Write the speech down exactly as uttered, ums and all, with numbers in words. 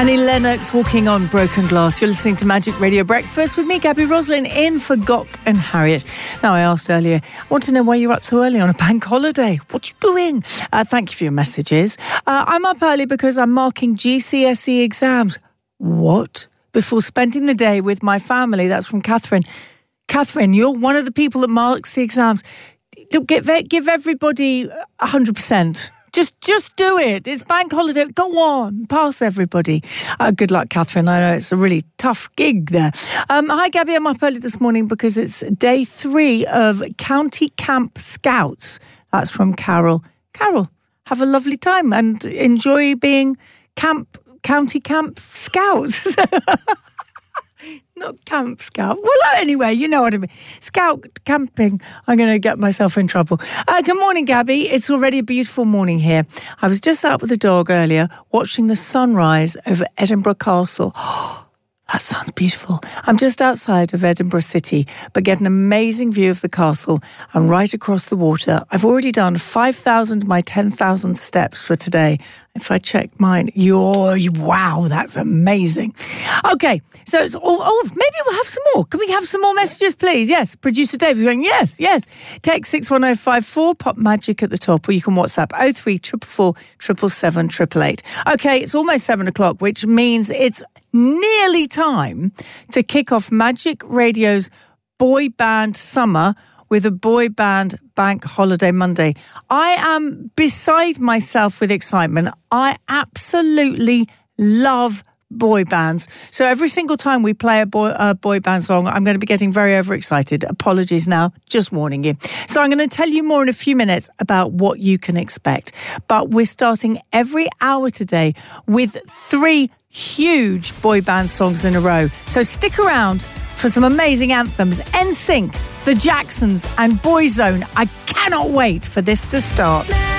Annie Lennox, Walking on Broken Glass. You're listening to Magic Radio Breakfast with me, Gabby Roslin, in for Gok and Harriet. Now, I asked earlier, I want to know why you're up so early on a bank holiday. What you doing? Uh, thank you for your messages. Uh, I'm up early because I'm marking G C S E exams. What? Before spending the day with my family. That's from Catherine. Catherine, you're one of the people that marks the exams. Give, give everybody one hundred percent. Just just do it. It's bank holiday. Go on. Pass everybody. Uh, good luck, Catherine. I know it's a really tough gig there. Um, hi, Gabby. I'm up early this morning because it's day three of County Camp Scouts. That's from Carol. Carol, have a lovely time and enjoy being camp County Camp Scouts. Not Camp Scout. Well, anyway, you know what I mean. Scout camping. I'm going to get myself in trouble. Uh, good morning, Gabby. It's already a beautiful morning here. I was just out with the dog earlier watching the sunrise over Edinburgh Castle. Oh, that sounds beautiful. I'm just outside of Edinburgh City, but get an amazing view of the castle and right across the water. I've already done five thousand of my ten thousand steps for today. If I check mine, you're, wow, that's amazing. Okay, so it's, oh, oh, maybe we'll have some more. Can we have some more messages, please? Yes, producer Dave is going, yes, yes. Text six one oh five four, pop magic at the top, or you can WhatsApp oh three four four, seven seven seven, eight eight eight. Okay, it's almost seven o'clock, which means it's nearly time to kick off Magic Radio's Boy Band Summer with a boy band bank holiday Monday. I am beside myself with excitement. I absolutely love boy bands. So every single time we play a boy, a boy band song, I'm going to be getting very overexcited. Apologies now, just warning you. So I'm going to tell you more in a few minutes about what you can expect. But we're starting every hour today with three huge boy band songs in a row. So stick around for some amazing anthems. N Sync, The Jacksons and Boyzone. I cannot wait for this to start.